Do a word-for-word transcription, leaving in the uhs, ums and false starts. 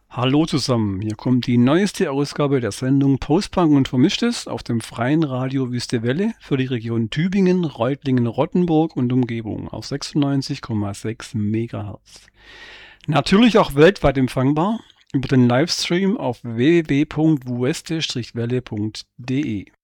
Hallo zusammen, hier kommt die neueste Ausgabe der Sendung Postpunk und Vermischtes auf dem freien Radio Wüste Welle für die Region Tübingen, Reutlingen, Rottenburg und Umgebung auf sechsundneunzig Komma sechs Megahertz. Natürlich auch weltweit empfangbar über den Livestream auf w w w punkt wueste Strich welle punkt de.